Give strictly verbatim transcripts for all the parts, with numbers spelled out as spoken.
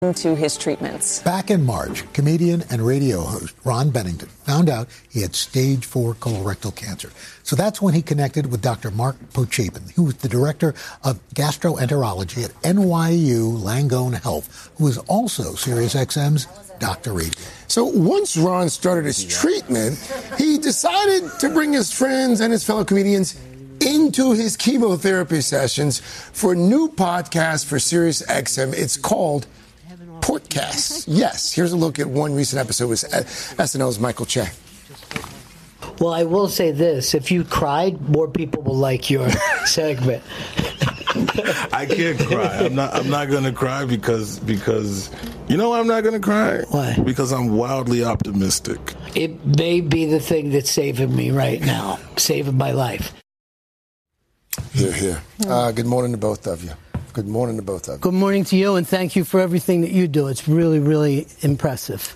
to his treatments. Back in March, comedian and radio host Ron Bennington found out he had stage four colorectal cancer. So that's when he connected with Doctor Mark Pochapin, who was the director of gastroenterology at N Y U Langone Health, who is also SiriusXM's Doctor Radio. So once Ron started his treatment, he decided to bring his friends and his fellow comedians into his chemotherapy sessions for a new podcast for SiriusXM. It's called Portcast. Yes, here's a look at one recent episode with S N L's Michael Che. Well, I will say this. If you cried, more people will like your segment. I can't cry. I'm not I'm not going to cry because, because you know why I'm not going to cry? Why? Because I'm wildly optimistic. It may be the thing that's saving me right now, saving my life. Here, here. Uh, good morning to both of you. Good morning to both of you. Good morning to you, and thank you for everything that you do. It's really, really impressive.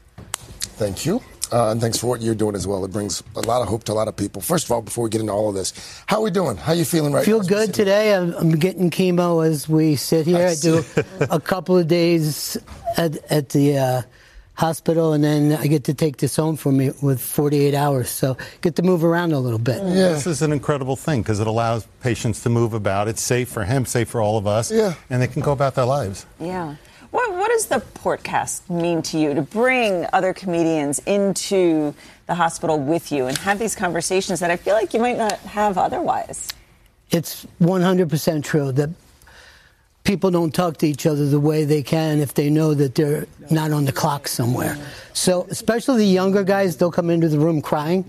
Thank you. Uh, and thanks for what you're doing as well. It brings a lot of hope to a lot of people. First of all, before we get into all of this, how are we doing? How are you feeling right Feel now? Feel good today. I'm, I'm getting chemo as we sit here. I, I do a couple of days at, at the uh, hospital, and then I get to take this home for me with forty-eight hours. So get to move around a little bit. Yeah. This is an incredible thing because it allows patients to move about. It's safe for him, safe for all of us, yeah. and they can go about their lives. Yeah. What, what does the Portcast mean to you, to bring other comedians into the hospital with you and have these conversations that I feel like you might not have otherwise? It's one hundred percent true that people don't talk to each other the way they can if they know that they're not on the clock somewhere. So especially the younger guys, they'll come into the room crying.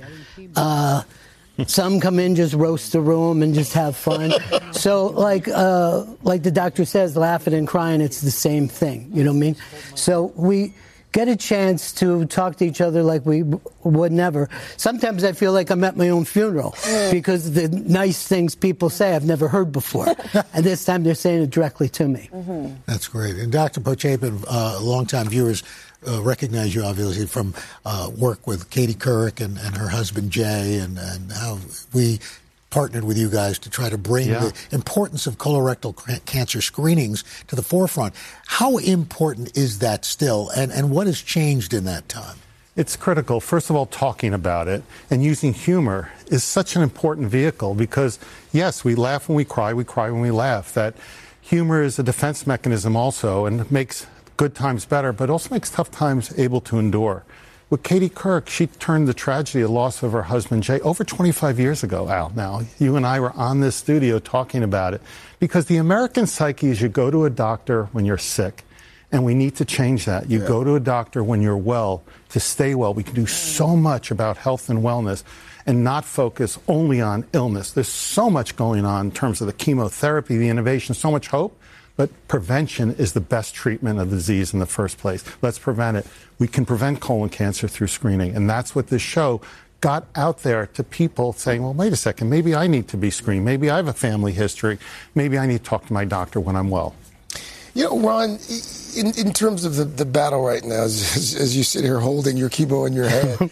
Uh, some come in, just roast the room and just have fun. So like uh, like the doctor says, laughing and crying, it's the same thing. You know what I mean? So we get a chance to talk to each other like we would never. Sometimes I feel like I'm at my own funeral because the nice things people say I've never heard before. And this time they're saying it directly to me. Mm-hmm. That's great. And Doctor Pochapin, uh, longtime viewers uh, recognize you obviously from uh, work with Katie Couric and, and her husband Jay, and, and how we partnered with you guys to try to bring yeah. the importance of colorectal cancer screenings to the forefront. How important is that still, and, and what has changed in that time? It's critical. First of all, talking about it and using humor is such an important vehicle because, yes, we laugh when we cry, we cry when we laugh. That humor is a defense mechanism also, and it makes good times better, but also makes tough times able to endure. With Katie Couric, she turned the tragedy of the loss of her husband, Jay, over twenty-five years ago, Al. Now, you and I were on this studio talking about it because the American psyche is you go to a doctor when you're sick, and we need to change that. You yeah. go to a doctor when you're well to stay well. We can do so much about health and wellness and not focus only on illness. There's so much going on in terms of the chemotherapy, the innovation, so much hope. But prevention is the best treatment of the disease in the first place. Let's prevent it. We can prevent colon cancer through screening. And that's what this show got out there to people saying, well, wait a second, maybe I need to be screened. Maybe I have a family history. Maybe I need to talk to my doctor when I'm well. You know, Ron, in, in terms of the, the battle right now, as, as you sit here holding your chemo in your hand,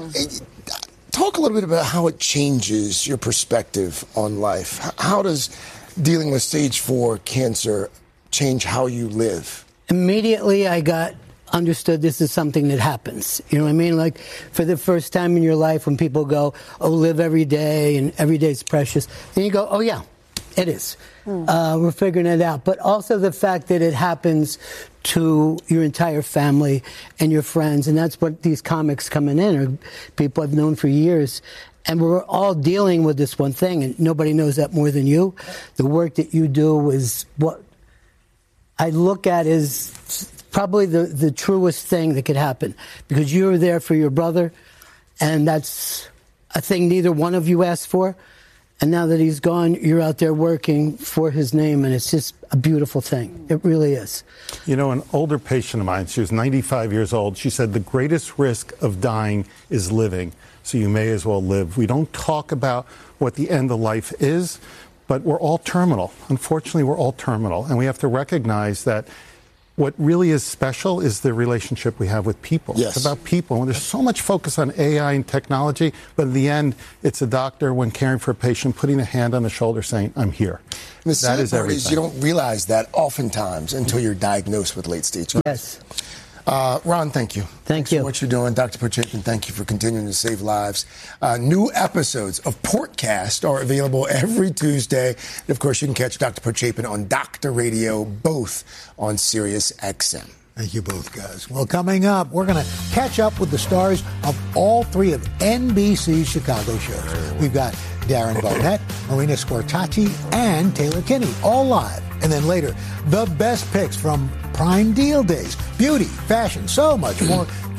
talk a little bit about how it changes your perspective on life. How does dealing with stage four cancer change how you live? Immediately I got understood this is something that happens. You know what I mean? Like for the first time in your life when people go, oh, live every day and every day is precious. Then you go, oh, yeah, it is. Hmm. Uh, we're figuring it out. But also the fact that it happens to your entire family and your friends. And that's what these comics coming in are people I've known for years. And we're all dealing with this one thing, and nobody knows that more than you. The work that you do is what I look at as probably the, the truest thing that could happen, because you're there for your brother, and that's a thing neither one of you asked for. And now that he's gone, you're out there working for his name, and it's just a beautiful thing. It really is. You know, an older patient of mine, she was ninety-five years old, she said the greatest risk of dying is living. So you may as well live. We don't talk about what the end of life is, but we're all terminal. Unfortunately, we're all terminal. And we have to recognize that what really is special is the relationship we have with people. Yes. It's about people. And there's so much focus on A I and technology, but in the end, it's a doctor, when caring for a patient, putting a hand on the shoulder saying, I'm here. The that sad is part everything. is you don't realize that oftentimes until you're diagnosed with late-stage. Yes. Uh, Ron, thank you. Thank Thanks you. for what you're doing. Doctor Pochapin, thank you for continuing to save lives. Uh, new episodes of Portcast are available every Tuesday. And of course, you can catch Doctor Pochapin on Doctor Radio, both on Sirius X M. Thank you both, guys. Well, coming up, we're going to catch up with the stars of all three of N B C's Chicago shows. We've got Darren Barnett, Marina Scortacci, and Taylor Kinney, all live. And then later, the best picks from Prime Deal Days. Beauty, fashion, so much more.